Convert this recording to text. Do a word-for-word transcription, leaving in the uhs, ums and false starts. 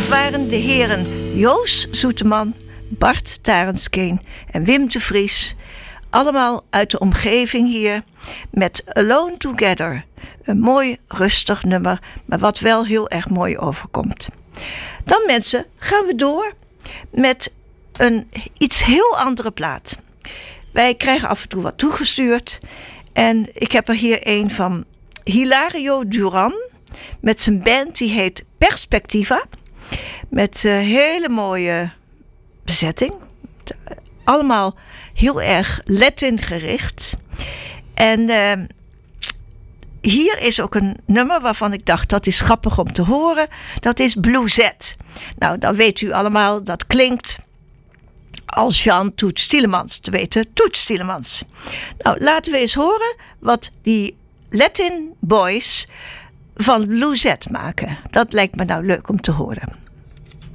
Dat waren de heren Joos Zoeteman, Bart Tarenskeen en Wim de Vries. Allemaal uit de omgeving hier met Alone Together. Een mooi rustig nummer, maar wat wel heel erg mooi overkomt. Dan mensen, gaan we door met een iets heel andere plaat. Wij krijgen af en toe wat toegestuurd. En ik heb er hier een van Hilario Duran met zijn band, die heet Perspectiva. Met uh, hele mooie bezetting. Allemaal heel erg Latin gericht. En uh, hier is ook een nummer waarvan ik dacht, dat is grappig om te horen. Dat is Bluesette. Nou, dan weet u allemaal, dat klinkt als Jan Toets Tielemans. Te weten, Toets Tielemans. Nou, laten we eens horen wat die Latin Boys van Bluesette maken. Dat lijkt me nou leuk om te horen.